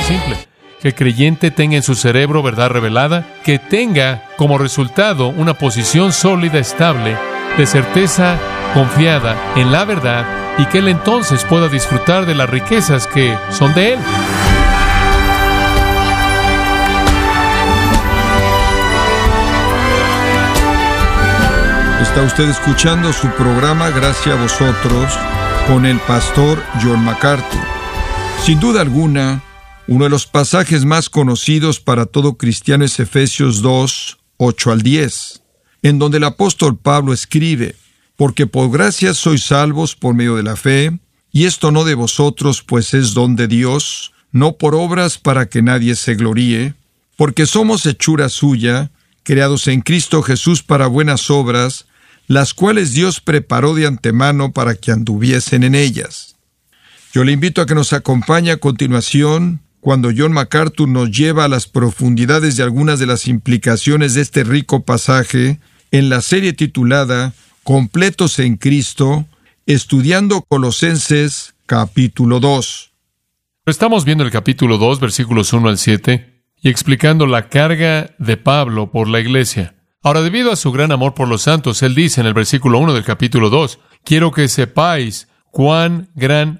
simple: que el creyente tenga en su cerebro verdad revelada, que tenga como resultado una posición sólida, estable, de certeza confiada en la verdad, y que él entonces pueda disfrutar de las riquezas que son de él. Está usted escuchando su programa Gracias a Vosotros con el pastor John MacArthur. Sin duda alguna, uno de los pasajes más conocidos para todo cristiano es Efesios 2, 8 al 10, en donde el apóstol Pablo escribe: porque por gracia sois salvos por medio de la fe, y esto no de vosotros, pues es don de Dios, no por obras para que nadie se gloríe, porque somos hechura suya, creados en Cristo Jesús para buenas obras, las cuales Dios preparó de antemano para que anduviesen en ellas. Yo le invito a que nos acompañe a continuación cuando John MacArthur nos lleva a las profundidades de algunas de las implicaciones de este rico pasaje en la serie titulada Completos en Cristo, estudiando Colosenses capítulo 2. Estamos viendo el capítulo 2, versículos 1 al 7, y explicando la carga de Pablo por la iglesia. Ahora, debido a su gran amor por los santos, él dice en el versículo 1 del capítulo 2, quiero que sepáis cuán gran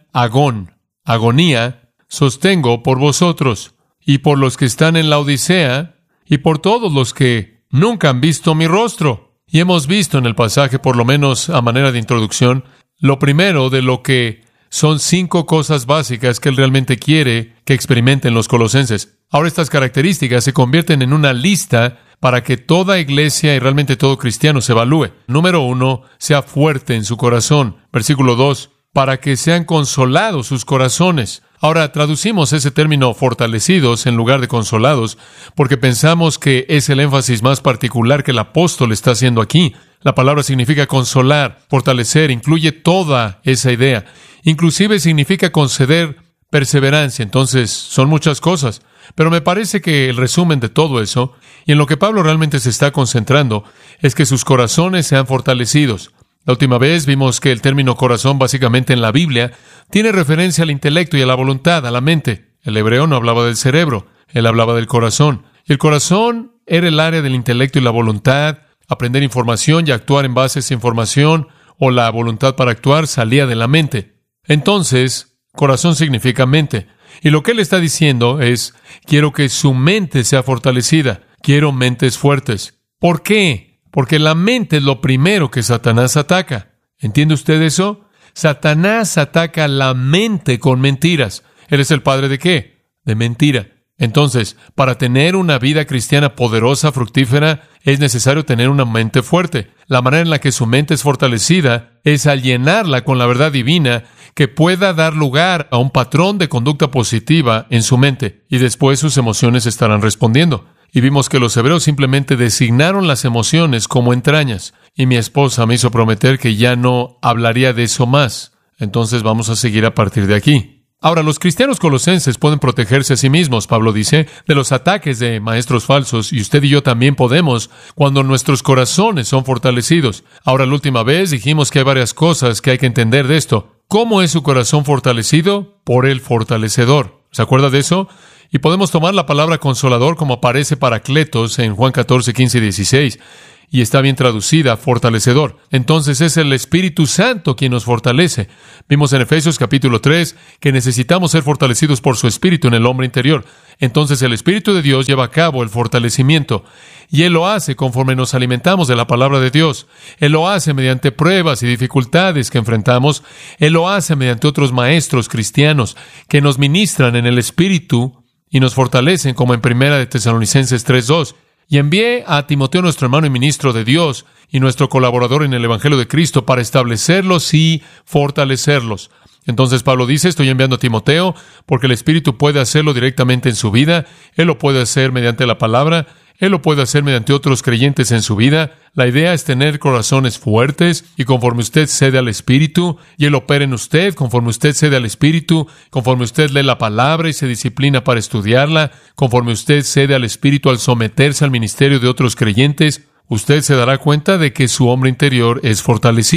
agonía, sostengo por vosotros, y por los que están en la Odisea, y por todos los que nunca han visto mi rostro. Y hemos visto en el pasaje, por lo menos a manera de introducción, lo primero de lo que son 5 cosas básicas que él realmente quiere que experimenten los colosenses. Ahora, estas características se convierten en una lista para que toda iglesia y realmente todo cristiano se evalúe. Número 1, sea fuerte en su corazón. Versículo 2, para que sean consolados sus corazones. Ahora, traducimos ese término fortalecidos en lugar de consolados, porque pensamos que es el énfasis más particular que el apóstol está haciendo aquí. La palabra significa consolar, fortalecer, incluye toda esa idea. Inclusive significa conceder perseverancia. Entonces, son muchas cosas. Pero me parece que el resumen de todo eso, y en lo que Pablo realmente se está concentrando, es que sus corazones sean fortalecidos. La última vez vimos que el término corazón básicamente en la Biblia tiene referencia al intelecto y a la voluntad, a la mente. El hebreo no hablaba del cerebro, él hablaba del corazón. Y el corazón era el área del intelecto y la voluntad, aprender información y actuar en base a esa información, o la voluntad para actuar salía de la mente. Entonces, corazón significa mente. Y lo que él está diciendo es, quiero que su mente sea fortalecida, quiero mentes fuertes. ¿Por qué? Porque la mente es lo primero que Satanás ataca. ¿Entiende usted eso? Satanás ataca la mente con mentiras. ¿Él es el padre de qué? De mentira. Entonces, para tener una vida cristiana poderosa, fructífera, es necesario tener una mente fuerte. La manera en la que su mente es fortalecida es al llenarla con la verdad divina que pueda dar lugar a un patrón de conducta positiva en su mente, y después sus emociones estarán respondiendo. Y vimos que los hebreos simplemente designaron las emociones como entrañas, y mi esposa me hizo prometer que ya no hablaría de eso más. Entonces vamos a seguir a partir de aquí. Ahora, los cristianos colosenses pueden protegerse a sí mismos, Pablo dice, de los ataques de maestros falsos, y usted y yo también podemos cuando nuestros corazones son fortalecidos. Ahora, la última vez dijimos que hay varias cosas que hay que entender de esto. ¿Cómo es su corazón fortalecido? Por el fortalecedor. ¿Se acuerda de eso? Y podemos tomar la palabra consolador como aparece Paracletos en Juan 14, 15 y 16. Y está bien traducida, fortalecedor. Entonces es el Espíritu Santo quien nos fortalece. Vimos en Efesios capítulo 3 que necesitamos ser fortalecidos por su Espíritu en el hombre interior. Entonces el Espíritu de Dios lleva a cabo el fortalecimiento. Y Él lo hace conforme nos alimentamos de la palabra de Dios. Él lo hace mediante pruebas y dificultades que enfrentamos. Él lo hace mediante otros maestros cristianos que nos ministran en el Espíritu y nos fortalecen, como en 1 Tesalonicenses 3:2. Y envié a Timoteo, nuestro hermano y ministro de Dios, y nuestro colaborador en el Evangelio de Cristo, para establecerlos y fortalecerlos. Entonces Pablo dice, estoy enviando a Timoteo, porque el Espíritu puede hacerlo directamente en su vida. Él lo puede hacer mediante la palabra. Él lo puede hacer mediante otros creyentes en su vida. La idea es tener corazones fuertes, y conforme usted cede al Espíritu, y Él opera en usted, conforme usted cede al Espíritu, conforme usted lee la palabra y se disciplina para estudiarla, conforme usted cede al Espíritu al someterse al ministerio de otros creyentes, usted se dará cuenta de que su hombre interior es fortalecido.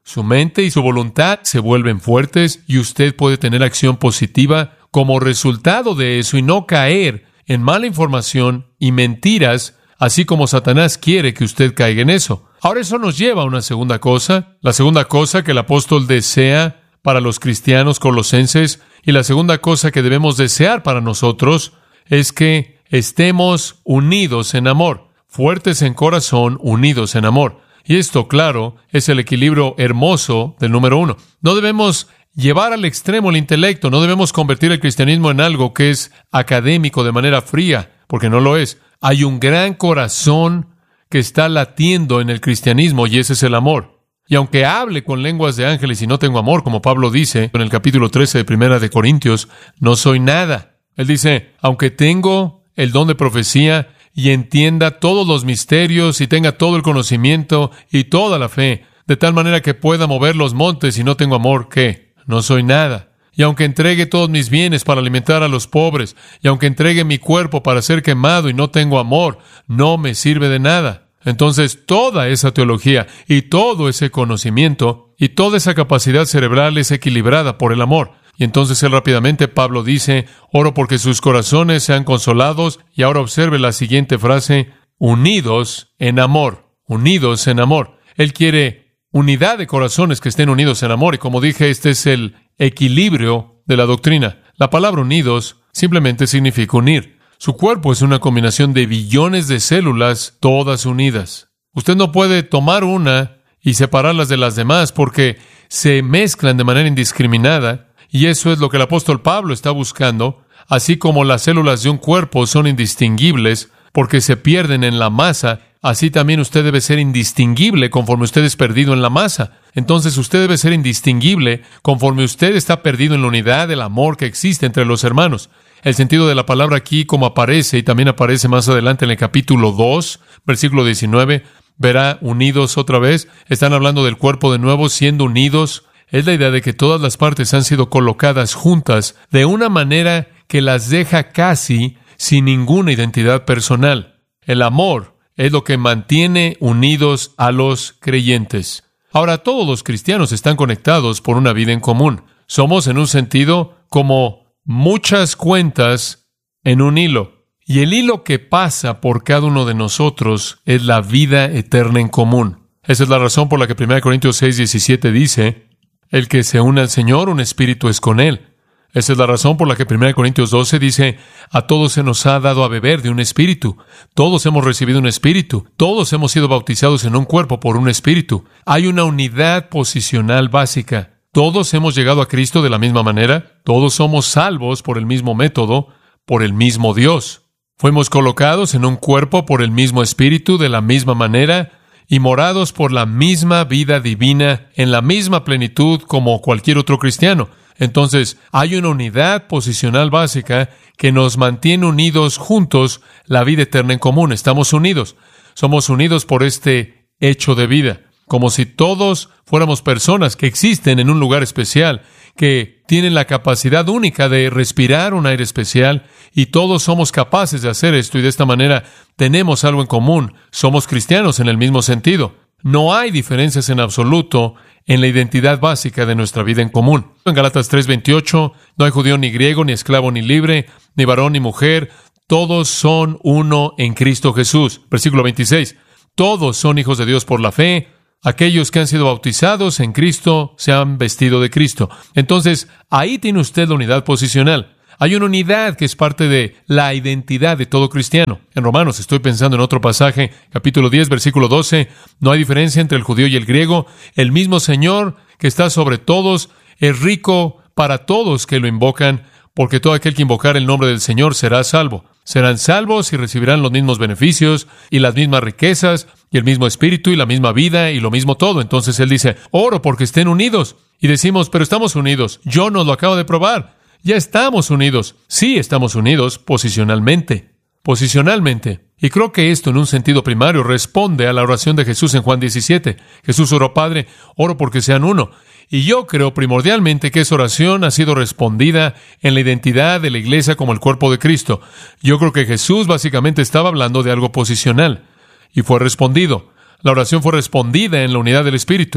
su mente y su voluntad se vuelven fuertes y usted puede tener acción positiva como resultado de eso y no caer en mala información y mentiras, así como Satanás quiere que usted caiga en eso. Ahora eso nos lleva a una segunda cosa. La segunda cosa que el apóstol desea para los cristianos colosenses y la segunda cosa que debemos desear para nosotros es que estemos unidos en amor, fuertes en corazón, unidos en amor. Y esto, claro, es el equilibrio hermoso del número 1. No debemos llevar al extremo el intelecto, no debemos convertir el cristianismo en algo que es académico de manera fría, porque no lo es. Hay un gran corazón que está latiendo en el cristianismo y ese es el amor. Y aunque hable con lenguas de ángeles y no tengo amor, como Pablo dice en el capítulo 13 de Primera de Corintios, no soy nada. Él dice, aunque tengo el don de profecía y entienda todos los misterios y tenga todo el conocimiento y toda la fe, de tal manera que pueda mover los montes y no tengo amor, ¿qué? No soy nada. Y aunque entregue todos mis bienes para alimentar a los pobres, y aunque entregue mi cuerpo para ser quemado y no tengo amor, no me sirve de nada. Entonces, toda esa teología y todo ese conocimiento y toda esa capacidad cerebral es equilibrada por el amor. Y entonces rápidamente Pablo dice, oro porque sus corazones sean consolados. Y ahora observe la siguiente frase, unidos en amor, unidos en amor. Él quiere unidad de corazones que estén unidos en amor. Y como dije, este es el equilibrio de la doctrina. La palabra unidos simplemente significa unir. Su cuerpo es una combinación de billones de células, todas unidas. Usted no puede tomar una y separarlas de las demás porque se mezclan de manera indiscriminada. Y eso es lo que el apóstol Pablo está buscando, así como las células de un cuerpo son indistinguibles porque se pierden en la masa, así también usted debe ser indistinguible conforme usted es perdido en la masa. Entonces usted debe ser indistinguible conforme usted está perdido en la unidad del amor que existe entre los hermanos. El sentido de la palabra aquí, como aparece, y también aparece más adelante en el capítulo 2, versículo 19, verá unidos otra vez. Están hablando del cuerpo de nuevo, siendo unidos. Es la idea de que todas las partes han sido colocadas juntas de una manera que las deja casi sin ninguna identidad personal. El amor es lo que mantiene unidos a los creyentes. Ahora, todos los cristianos están conectados por una vida en común. Somos, en un sentido, como muchas cuentas en un hilo. Y el hilo que pasa por cada uno de nosotros es la vida eterna en común. Esa es la razón por la que 1 Corintios 6:17 dice, el que se une al Señor, un espíritu es con Él. Esa es la razón por la que 1 Corintios 12 dice, a todos se nos ha dado a beber de un espíritu. Todos hemos recibido un espíritu. Todos hemos sido bautizados en un cuerpo por un espíritu. Hay una unidad posicional básica. Todos hemos llegado a Cristo de la misma manera. Todos somos salvos por el mismo método, por el mismo Dios. Fuimos colocados en un cuerpo por el mismo espíritu de la misma manera y morados por la misma vida divina en la misma plenitud como cualquier otro cristiano. Entonces, hay una unidad posicional básica que nos mantiene unidos juntos la vida eterna en común. Estamos unidos. Somos unidos por este hecho de vida, como si todos fuéramos personas que existen en un lugar especial, que tienen la capacidad única de respirar un aire especial, y todos somos capaces de hacer esto, y de esta manera tenemos algo en común. Somos cristianos en el mismo sentido. No hay diferencias en absoluto en la identidad básica de nuestra vida en común. En Gálatas 3:28, no hay judío ni griego, ni esclavo ni libre, ni varón ni mujer, todos son uno en Cristo Jesús. Versículo 26, todos son hijos de Dios por la fe. Aquellos que han sido bautizados en Cristo se han vestido de Cristo. Entonces, ahí tiene usted la unidad posicional. Hay una unidad que es parte de la identidad de todo cristiano. En Romanos, estoy pensando en otro pasaje, capítulo 10, versículo 12, no hay diferencia entre el judío y el griego. El mismo Señor que está sobre todos es rico para todos que lo invocan, porque todo aquel que invocar el nombre del Señor será salvo. Serán salvos y recibirán los mismos beneficios y las mismas riquezas y el mismo espíritu y la misma vida y lo mismo todo. Entonces Él dice, oro porque estén unidos. Y decimos, pero estamos unidos. Yo no lo acabo de probar. Ya estamos unidos. Sí, estamos unidos posicionalmente. Posicionalmente. Y creo que esto en un sentido primario responde a la oración de Jesús en Juan 17. Jesús oró, Padre, oro porque sean uno. Y yo creo primordialmente que esa oración ha sido respondida en la identidad de la iglesia como el cuerpo de Cristo. Yo creo que Jesús básicamente estaba hablando de algo posicional y fue respondido. La oración fue respondida en la unidad del Espíritu.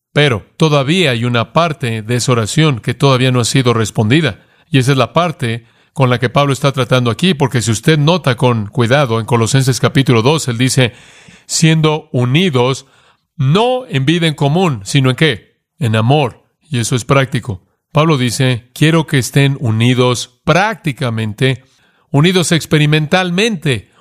Pero todavía hay una parte de esa oración que todavía no ha sido respondida. Y esa es la parte con la que Pablo está tratando aquí, porque si usted nota con cuidado en Colosenses capítulo 2, él dice, siendo unidos, no en vida en común, sino en ¿qué? En amor. Y eso es práctico. Pablo dice, quiero que estén unidos prácticamente, unidos experimentalmente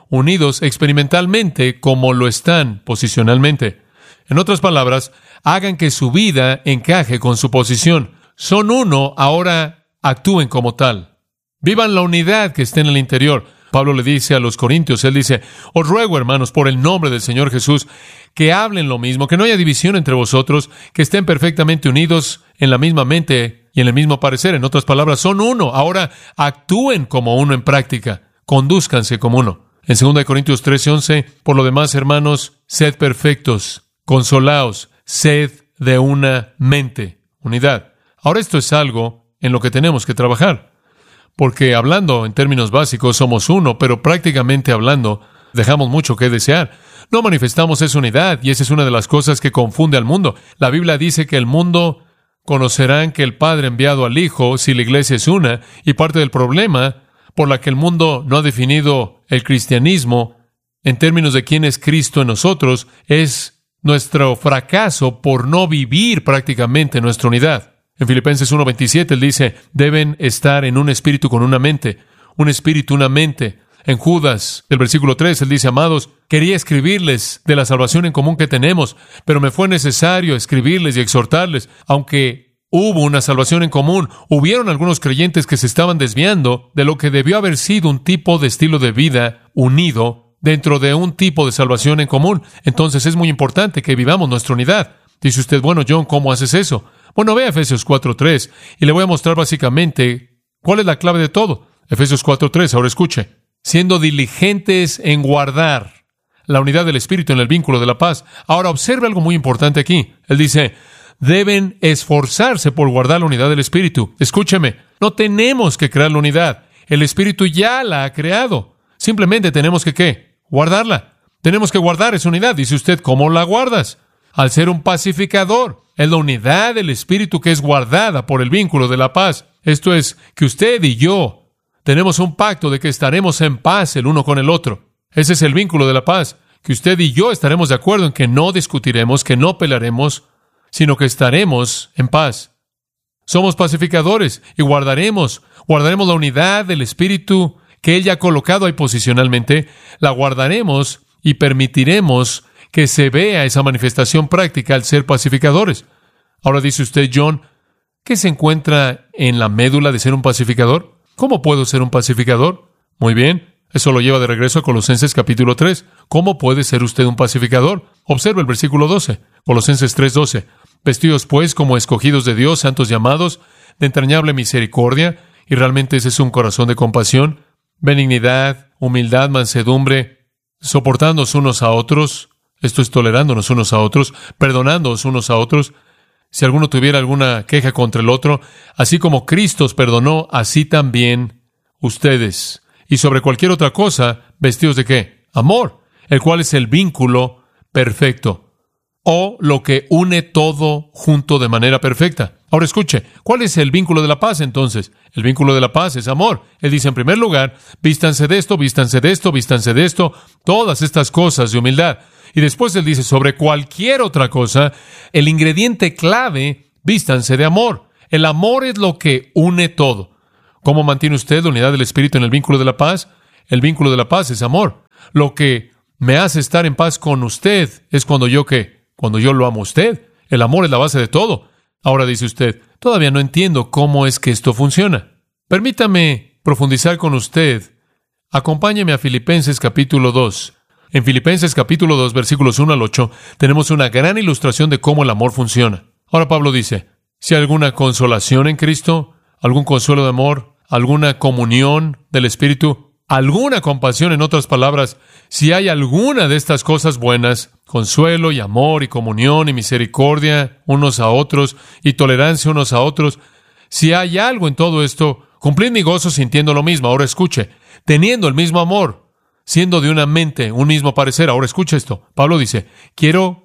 como lo están posicionalmente. En otras palabras, hagan que su vida encaje con su posición. Son uno, ahora actúen como tal. Vivan la unidad que está en el interior. Pablo le dice a los corintios, él dice, os ruego, hermanos, por el nombre del Señor Jesús, que hablen lo mismo, que no haya división entre vosotros, que estén perfectamente unidos en la misma mente y en el mismo parecer. En otras palabras, son uno. Ahora actúen como uno en práctica. Condúzcanse como uno. En 2 Corintios 13:11, por lo demás, hermanos, sed perfectos, consolaos, sed de una mente, unidad. Ahora esto es algo en lo que tenemos que trabajar, porque hablando en términos básicos somos uno, pero prácticamente hablando dejamos mucho que desear. No manifestamos esa unidad y esa es una de las cosas que confunde al mundo. La Biblia dice que el mundo conocerán que el Padre ha enviado al Hijo si la iglesia es una, y parte del problema por la que el mundo no ha definido el cristianismo en términos de quién es Cristo en nosotros es nuestro fracaso por no vivir prácticamente nuestra unidad. En Filipenses 1:27 él dice, deben estar en un espíritu con una mente, un espíritu, una mente. En Judas, el versículo 3, él dice, amados, quería escribirles de la salvación en común que tenemos, pero me fue necesario escribirles y exhortarles, aunque hubo una salvación en común. Hubieron algunos creyentes que se estaban desviando de lo que debió haber sido un tipo de estilo de vida unido dentro de un tipo de salvación en común. Entonces es muy importante que vivamos nuestra unidad. Dice usted, bueno, John, ¿cómo haces eso? Bueno, ve a Efesios 4:3 y le voy a mostrar básicamente cuál es la clave de todo. Efesios 4:3, ahora escuche. Siendo diligentes en guardar la unidad del Espíritu en el vínculo de la paz. Ahora observe algo muy importante aquí. Él dice, deben esforzarse por guardar la unidad del Espíritu. Escúcheme, no tenemos que crear la unidad. El Espíritu ya la ha creado. Simplemente tenemos que, ¿qué? Guardarla. Tenemos que guardar esa unidad. Dice usted, ¿cómo la guardas? Al ser un pacificador. Es la unidad del Espíritu que es guardada por el vínculo de la paz. Esto es que usted y yo tenemos un pacto de que estaremos en paz el uno con el otro. Ese es el vínculo de la paz. Que usted y yo estaremos de acuerdo en que no discutiremos, que no pelearemos, sino que estaremos en paz. Somos pacificadores y guardaremos la unidad del Espíritu que Él ya ha colocado ahí posicionalmente. La guardaremos y permitiremos que se vea esa manifestación práctica al ser pacificadores. Ahora dice usted, John, ¿qué se encuentra en la médula de ser un pacificador? ¿Cómo puedo ser un pacificador? Muy bien, eso lo lleva de regreso a Colosenses capítulo 3. ¿Cómo puede ser usted un pacificador? Observe el versículo 12, Colosenses 3:12. Vestidos pues como escogidos de Dios, santos llamados, de entrañable misericordia, y realmente ese es un corazón de compasión, benignidad, humildad, mansedumbre, soportándonos unos a otros, esto es tolerándonos unos a otros, perdonándonos unos a otros, si alguno tuviera alguna queja contra el otro, así como Cristo os perdonó, así también ustedes. Y sobre cualquier otra cosa, vestidos de ¿qué? Amor, el cual es el vínculo perfecto, o lo que une todo junto de manera perfecta. Ahora escuche, ¿cuál es el vínculo de la paz entonces? El vínculo de la paz es amor. Él dice en primer lugar, vístanse de esto, vístanse de esto, vístanse de esto, todas estas cosas de humildad. Y después él dice, sobre cualquier otra cosa, el ingrediente clave, vístanse de amor. El amor es lo que une todo. ¿Cómo mantiene usted la unidad del Espíritu en el vínculo de la paz? El vínculo de la paz es amor. Lo que me hace estar en paz con usted es cuando yo, ¿qué? Cuando yo lo amo a usted. El amor es la base de todo. Ahora dice usted, todavía no entiendo cómo es que esto funciona. Permítame profundizar con usted. Acompáñeme a Filipenses capítulo 2. En Filipenses capítulo 2, versículos 1 al 8, tenemos una gran ilustración de cómo el amor funciona. Ahora Pablo dice, si hay alguna consolación en Cristo, algún consuelo de amor, alguna comunión del Espíritu, alguna compasión, en otras palabras, si hay alguna de estas cosas buenas, consuelo y amor y comunión y misericordia unos a otros y tolerancia unos a otros, si hay algo en todo esto, cumplid mi gozo sintiendo lo mismo. Ahora escuche, teniendo el mismo amor, siendo de una mente, un mismo parecer. Ahora escucha esto. Pablo dice, quiero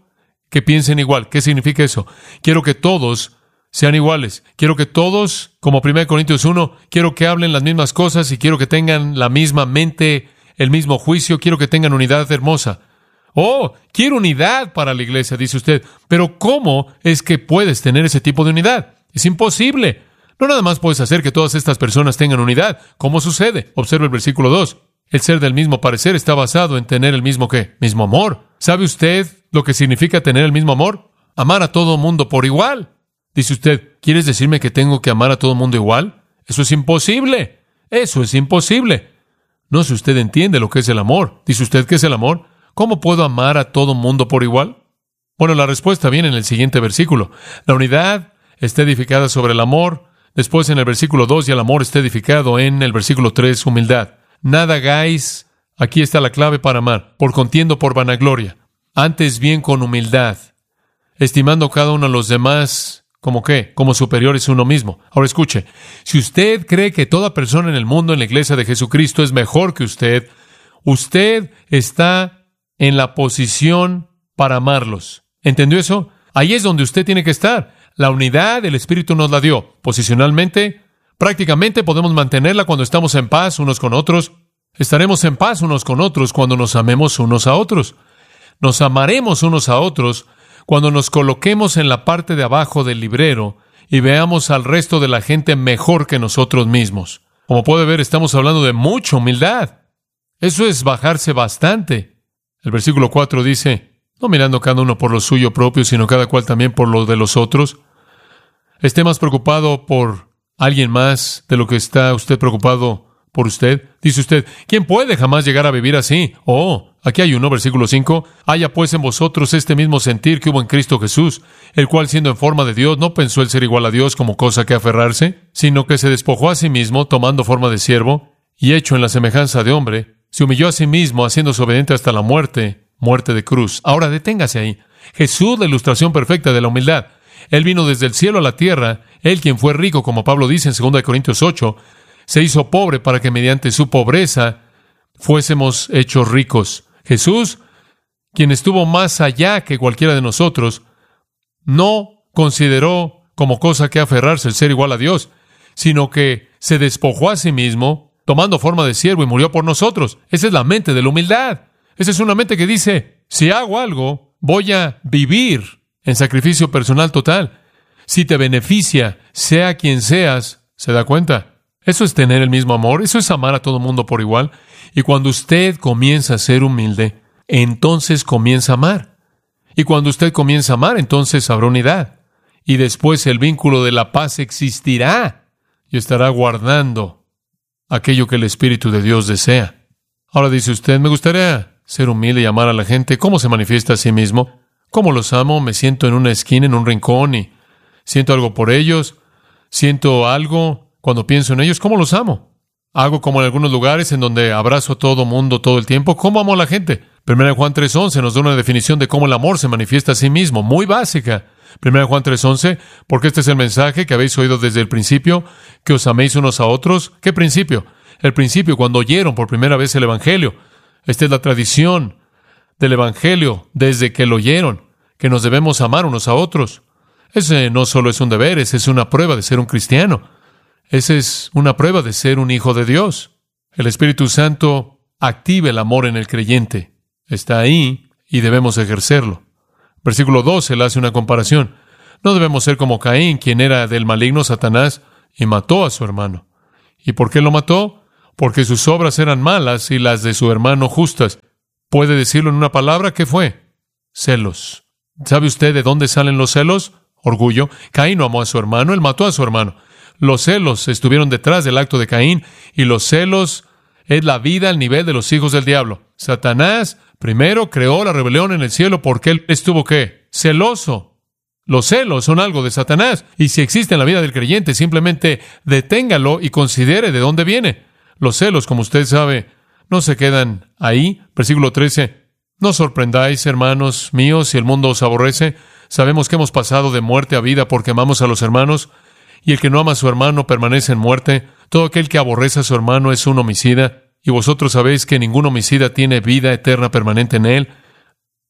que piensen igual. ¿Qué significa eso? Quiero que todos sean iguales. Quiero que todos, como 1 Corintios 1, quiero que hablen las mismas cosas y quiero que tengan la misma mente, el mismo juicio. Quiero que tengan unidad hermosa. Oh, quiero unidad para la iglesia, dice usted. Pero ¿cómo es que puedes tener ese tipo de unidad? Es imposible. No nada más puedes hacer que todas estas personas tengan unidad. ¿Cómo sucede? Observe el versículo 2. El ser del mismo parecer está basado en tener el mismo ¿qué? Mismo amor. ¿Sabe usted lo que significa tener el mismo amor? Amar a todo mundo por igual. Dice usted, ¿quieres decirme que tengo que amar a todo mundo igual? Eso es imposible. Eso es imposible. No sé si usted entiende lo que es el amor. Dice usted, ¿qué es el amor? ¿Cómo puedo amar a todo mundo por igual? Bueno, la respuesta viene en el siguiente versículo. La unidad está edificada sobre el amor. Después, en el versículo 2, y el amor está edificado en el versículo 3, humildad. Nada hagáis, aquí está la clave para amar, por contienda o por vanagloria. Antes bien con humildad, estimando cada uno a los demás, ¿como qué? Como superiores a uno mismo. Ahora escuche, si usted cree que toda persona en el mundo, en la iglesia de Jesucristo, es mejor que usted está en la posición para amarlos. ¿Entendió eso? Ahí es donde usted tiene que estar. La unidad el Espíritu nos la dio. Posicionalmente, prácticamente podemos mantenerla cuando estamos en paz unos con otros. Estaremos en paz unos con otros cuando nos amemos unos a otros. Nos amaremos unos a otros cuando nos coloquemos en la parte de abajo del librero y veamos al resto de la gente mejor que nosotros mismos. Como puede ver, estamos hablando de mucha humildad. Eso es bajarse bastante. El versículo 4 dice, no mirando cada uno por lo suyo propio, sino cada cual también por lo de los otros. Esté más preocupado por alguien más de lo que está usted preocupado por usted. Dice usted, ¿quién puede jamás llegar a vivir así? Oh, aquí hay uno, versículo 5. Haya pues en vosotros este mismo sentir que hubo en Cristo Jesús, el cual siendo en forma de Dios, no pensó el ser igual a Dios como cosa que aferrarse, sino que se despojó a sí mismo, tomando forma de siervo, y hecho en la semejanza de hombre, se humilló a sí mismo, haciéndose obediente hasta la muerte, muerte de cruz. Ahora deténgase ahí. Jesús, la ilustración perfecta de la humildad. Él vino desde el cielo a la tierra. Él, quien fue rico, como Pablo dice en 2 Corintios 8, se hizo pobre para que mediante su pobreza fuésemos hechos ricos. Jesús, quien estuvo más allá que cualquiera de nosotros, no consideró como cosa que aferrarse el ser igual a Dios, sino que se despojó a sí mismo, tomando forma de siervo y murió por nosotros. Esa es la mente de la humildad. Esa es una mente que dice, si hago algo, voy a vivir en sacrificio personal total. Si te beneficia, sea quien seas, ¿se da cuenta? Eso es tener el mismo amor, eso es amar a todo mundo por igual. Y cuando usted comienza a ser humilde, entonces comienza a amar. Y cuando usted comienza a amar, entonces habrá unidad. Y después el vínculo de la paz existirá y estará guardando aquello que el Espíritu de Dios desea. Ahora dice usted, me gustaría ser humilde y amar a la gente. ¿Cómo se manifiesta a sí mismo? ¿Cómo los amo? Me siento en una esquina, en un rincón y siento algo por ellos. Siento algo cuando pienso en ellos. ¿Cómo los amo? Hago como en algunos lugares en donde abrazo a todo mundo todo el tiempo. ¿Cómo amo a la gente? 1 Juan 3:11 nos da una definición de cómo el amor se manifiesta a sí mismo, muy básica. 1 Juan 3:11, porque este es el mensaje que habéis oído desde el principio, que os améis unos a otros. ¿Qué principio? El principio cuando oyeron por primera vez el Evangelio. Esta es la tradición del Evangelio desde que lo oyeron, que nos debemos amar unos a otros. Ese no solo es un deber, ese es una prueba de ser un cristiano. Esa es una prueba de ser un hijo de Dios. El Espíritu Santo activa el amor en el creyente. Está ahí y debemos ejercerlo. Versículo 12 le hace una comparación. No debemos ser como Caín, quien era del maligno Satanás y mató a su hermano. ¿Y por qué lo mató? Porque sus obras eran malas y las de su hermano justas. ¿Puede decirlo en una palabra? ¿Qué fue? Celos. ¿Sabe usted de dónde salen los celos? Orgullo. Caín no amó a su hermano, él mató a su hermano. Los celos estuvieron detrás del acto de Caín y los celos es la vida al nivel de los hijos del diablo. Satanás primero creó la rebelión en el cielo porque él estuvo, ¿qué? Celoso. Los celos son algo de Satanás y si existe en la vida del creyente, simplemente deténgalo y considere de dónde viene. Los celos, como usted sabe, no se quedan ahí. Versículo 13. No os sorprendáis, hermanos míos, si el mundo os aborrece. Sabemos que hemos pasado de muerte a vida porque amamos a los hermanos. Y el que no ama a su hermano permanece en muerte. Todo aquel que aborrece a su hermano es un homicida. Y vosotros sabéis que ningún homicida tiene vida eterna permanente en él.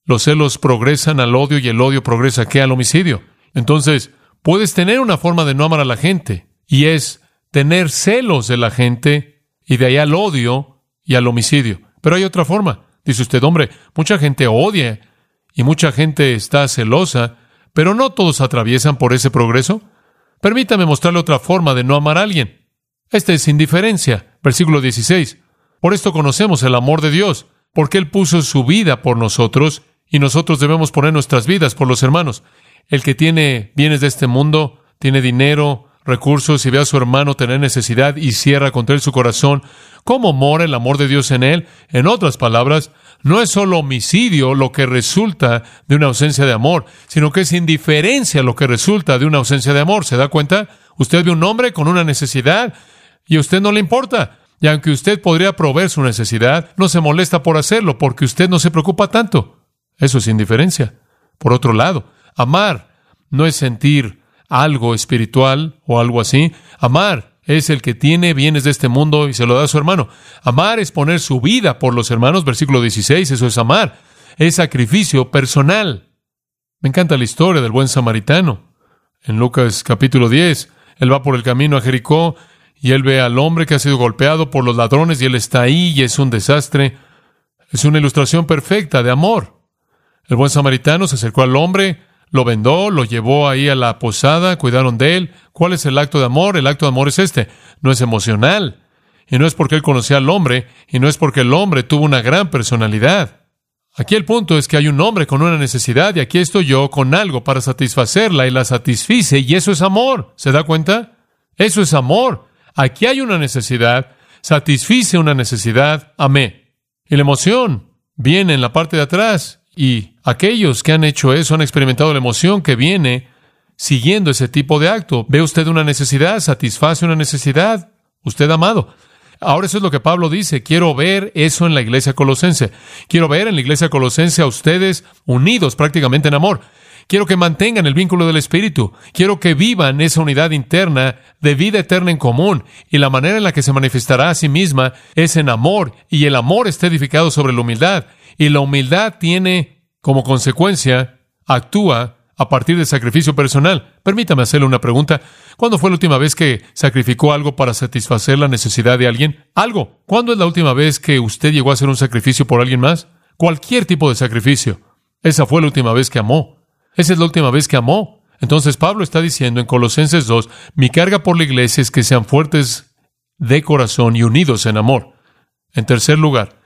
Los celos progresan al odio y el odio progresa ¿qué? Al homicidio. Entonces, puedes tener una forma de no amar a la gente, y es tener celos de la gente, y de ahí al odio y al homicidio. Pero hay otra forma. Dice usted, hombre, mucha gente odia y mucha gente está celosa, pero no todos atraviesan por ese progreso. Permítame mostrarle otra forma de no amar a alguien. Esta es indiferencia. Versículo 16. Por esto conocemos el amor de Dios, porque Él puso su vida por nosotros, y nosotros debemos poner nuestras vidas por los hermanos. El que tiene bienes de este mundo, tiene dinero, recursos, y ve a su hermano tener necesidad y cierra contra él su corazón, ¿cómo mora el amor de Dios en él? En otras palabras, no es solo homicidio lo que resulta de una ausencia de amor, sino que es indiferencia lo que resulta de una ausencia de amor. ¿Se da cuenta? Usted ve un hombre con una necesidad y a usted no le importa. Y aunque usted podría proveer su necesidad, no se molesta por hacerlo porque usted no se preocupa tanto. Eso es indiferencia. Por otro lado, amar no es sentir algo espiritual o algo así. Amar es el que tiene bienes de este mundo y se lo da a su hermano. Amar es poner su vida por los hermanos. Versículo 16, eso es amar. Es sacrificio personal. Me encanta la historia del buen samaritano. En Lucas capítulo 10, él va por el camino a Jericó y él ve al hombre que ha sido golpeado por los ladrones y él está ahí y es un desastre. Es una ilustración perfecta de amor. El buen samaritano se acercó al hombre, lo vendó, lo llevó ahí a la posada, cuidaron de él. ¿Cuál es el acto de amor? El acto de amor es este. No es emocional. Y no es porque él conocía al hombre, y no es porque el hombre tuvo una gran personalidad. Aquí el punto es que hay un hombre con una necesidad, y aquí estoy yo con algo para satisfacerla, y la satisfice, y eso es amor. ¿Se da cuenta? Eso es amor. Aquí hay una necesidad, satisfice una necesidad, amé. Y la emoción viene en la parte de atrás. Y aquellos que han hecho eso han experimentado la emoción que viene siguiendo ese tipo de acto. ¿Ve usted una necesidad? ¿Satisface una necesidad? Usted amado. Ahora eso es lo que Pablo dice. Quiero ver eso en la iglesia colosense. Quiero ver en la iglesia colosense a ustedes unidos prácticamente en amor. Quiero que mantengan el vínculo del Espíritu. Quiero que vivan esa unidad interna de vida eterna en común. Y la manera en la que se manifestará a sí misma es en amor. Y el amor está edificado sobre la humildad. Y la humildad tiene, como consecuencia, actúa a partir del sacrificio personal. Permítame hacerle una pregunta. ¿Cuándo fue la última vez que sacrificó algo para satisfacer la necesidad de alguien? Algo. ¿Cuándo es la última vez que usted llegó a hacer un sacrificio por alguien más? Cualquier tipo de sacrificio. Esa fue la última vez que amó. Esa es la última vez que amó. Entonces Pablo está diciendo en Colosenses 2, mi carga por la iglesia es que sean fuertes de corazón y unidos en amor. En tercer lugar,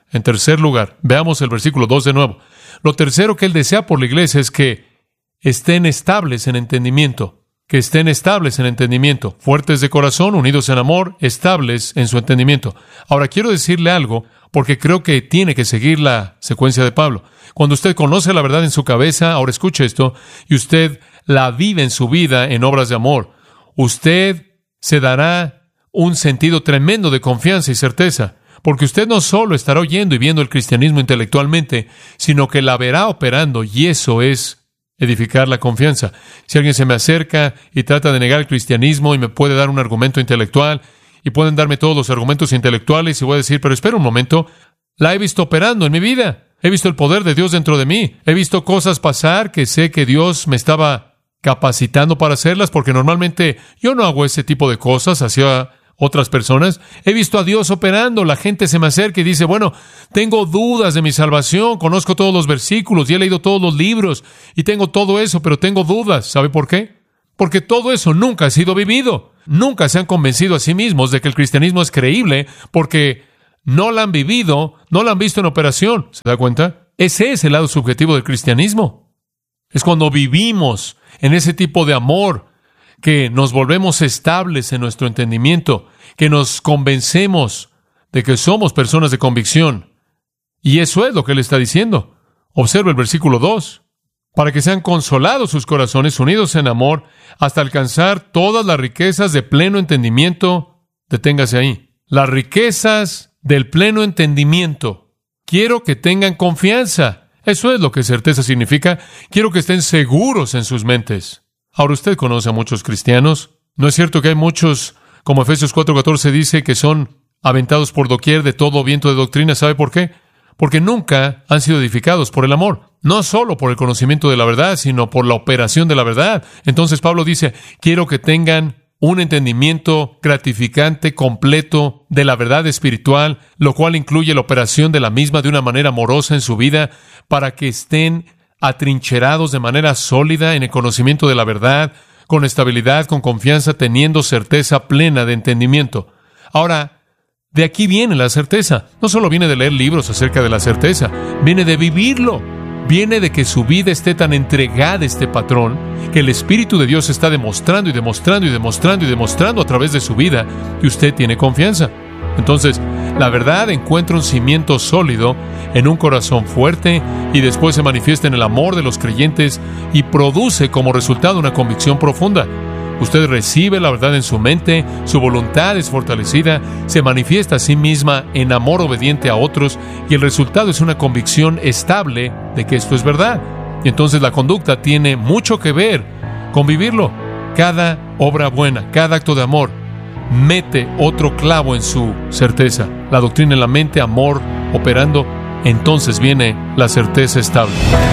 veamos el versículo 2 de nuevo. Lo tercero que él desea por la iglesia es que estén estables en entendimiento. Que estén estables en entendimiento. Fuertes de corazón, unidos en amor, estables en su entendimiento. Ahora quiero decirle algo, porque creo que tiene que seguir la secuencia de Pablo. Cuando usted conoce la verdad en su cabeza, ahora escuche esto, y usted la vive en su vida en obras de amor, usted se dará un sentido tremendo de confianza y certeza. Porque usted no solo estará oyendo y viendo el cristianismo intelectualmente, sino que la verá operando, y eso es edificar la confianza. Si alguien se me acerca y trata de negar el cristianismo y me puede dar un argumento intelectual, y pueden darme todos los argumentos intelectuales, y voy a decir, pero espera un momento, la he visto operando en mi vida. He visto el poder de Dios dentro de mí. He visto cosas pasar que sé que Dios me estaba capacitando para hacerlas, porque normalmente yo no hago ese tipo de cosas hacia otras personas. He visto a Dios operando. La gente se me acerca y dice, bueno, tengo dudas de mi salvación, conozco todos los versículos y he leído todos los libros y tengo todo eso, pero tengo dudas. ¿Sabe por qué? Porque todo eso nunca ha sido vivido. Nunca se han convencido a sí mismos de que el cristianismo es creíble porque no la han vivido, no la han visto en operación. ¿Se da cuenta? Ese es el lado subjetivo del cristianismo. Es cuando vivimos en ese tipo de amor que nos volvemos estables en nuestro entendimiento, que nos convencemos de que somos personas de convicción. Y eso es lo que él está diciendo. Observa el versículo 2. Para que sean consolados sus corazones, unidos en amor, hasta alcanzar todas las riquezas de pleno entendimiento. Deténgase ahí. Las riquezas del pleno entendimiento. Quiero que tengan confianza. Eso es lo que certeza significa. Quiero que estén seguros en sus mentes. Ahora usted conoce a muchos cristianos. ¿No es cierto que hay muchos, como Efesios 4:14 dice, que son aventados por doquier de todo viento de doctrina? ¿Sabe por qué? Porque nunca han sido edificados por el amor. no solo por el conocimiento de la verdad, sino por la operación de la verdad. Entonces Pablo dice, quiero que tengan un entendimiento gratificante, completo, de la verdad espiritual, lo cual incluye la operación de la misma de una manera amorosa en su vida, para que estén atrincherados de manera sólida en el conocimiento de la verdad, con estabilidad, con confianza, teniendo certeza plena de entendimiento. Ahora, de aquí viene la certeza. No solo viene de leer libros acerca de la certeza, viene de vivirlo. Viene de que su vida esté tan entregada a este patrón, que el Espíritu de Dios está demostrando y demostrando y demostrando y demostrando a través de su vida que usted tiene confianza. Entonces, la verdad encuentra un cimiento sólido en un corazón fuerte y después se manifiesta en el amor de los creyentes y produce como resultado una convicción profunda. Usted recibe la verdad en su mente, su voluntad es fortalecida, se manifiesta a sí misma en amor obediente a otros y el resultado es una convicción estable de que esto es verdad. Y entonces la conducta tiene mucho que ver con vivirlo. Cada obra buena, cada acto de amor, mete otro clavo en su certeza. La doctrina en la mente, amor operando, entonces viene la certeza estable.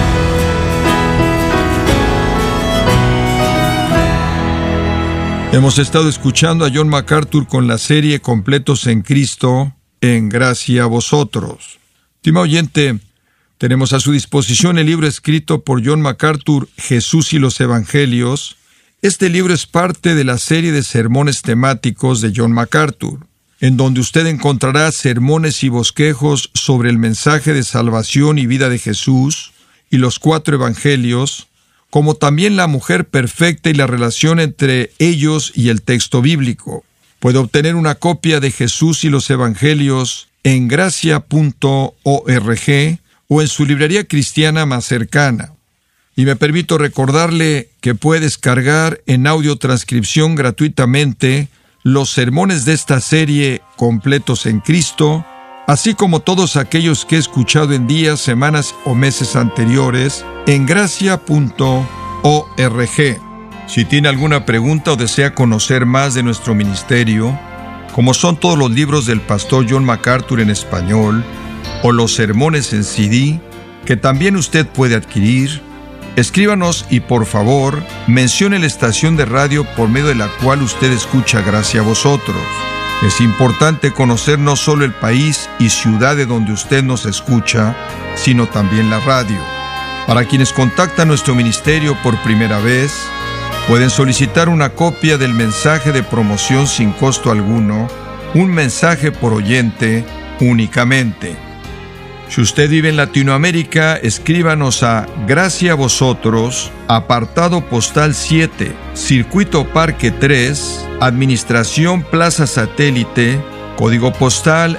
Hemos estado escuchando a John MacArthur con la serie Completos en Cristo, en gracia a vosotros. Estimado oyente, tenemos a su disposición el libro escrito por John MacArthur, Jesús y los Evangelios. Este libro es parte de la serie de sermones temáticos de John MacArthur, en donde usted encontrará sermones y bosquejos sobre el mensaje de salvación y vida de Jesús y los 4 evangelios, como también la mujer perfecta y la relación entre ellos y el texto bíblico. Puede obtener una copia de Jesús y los Evangelios en gracia.org o en su librería cristiana más cercana. Y me permito recordarle que puede descargar en audio transcripción gratuitamente los sermones de esta serie Completos en Cristo, así como todos aquellos que he escuchado en días, semanas o meses anteriores en gracia.org. Si tiene alguna pregunta o desea conocer más de nuestro ministerio, como son todos los libros del pastor John MacArthur en español, o los sermones en CD, que también usted puede adquirir, escríbanos y por favor, mencione la estación de radio por medio de la cual usted escucha Gracia a Vosotros. Es importante conocer no solo el país y ciudad de donde usted nos escucha, sino también la radio. Para quienes contactan nuestro ministerio por primera vez, pueden solicitar una copia del mensaje de promoción sin costo alguno, un mensaje por oyente únicamente. Si usted vive en Latinoamérica, escríbanos a Gracia a Vosotros, apartado postal 7, Circuito Parque 3, Administración Plaza Satélite, código postal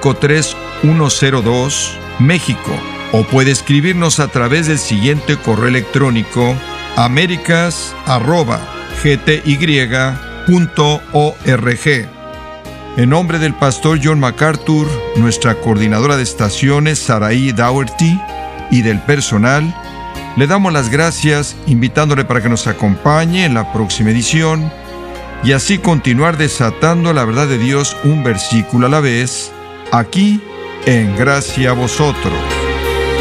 53102, México. O puede escribirnos a través del siguiente correo electrónico: americas@gty.org. En nombre del pastor John MacArthur, nuestra coordinadora de estaciones, Saraí Daugherty, y del personal, le damos las gracias, invitándole para que nos acompañe en la próxima edición y así continuar desatando la verdad de Dios un versículo a la vez, aquí en Gracia a Vosotros.